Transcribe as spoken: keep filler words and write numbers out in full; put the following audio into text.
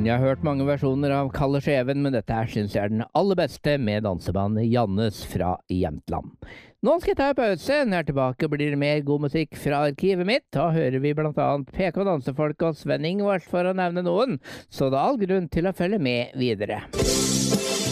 Jeg har hørt mange versjoner av Kalle Skjeven, men dette her synes jeg er den aller beste med dansebandet Jannes fra Jämtland. Nå skal jeg ta en pause. Når jeg er tilbake blir det mer god musikk fra arkivet mitt. Da hører vi blant annet P K Dansefolk og Sven Ingvars for å nevne noen, så det er all grunn til å følge med videre.